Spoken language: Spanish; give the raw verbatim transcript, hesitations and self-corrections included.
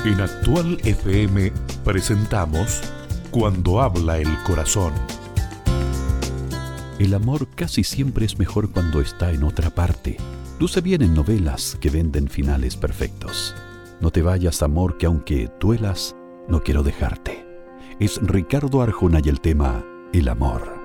En Actual F M presentamos Cuando habla el corazón. El amor casi siempre es mejor cuando está en otra parte. Luce bien en novelas que venden finales perfectos. No te vayas, amor, que aunque duelas, no quiero dejarte. Es Ricardo Arjona y el tema El amor.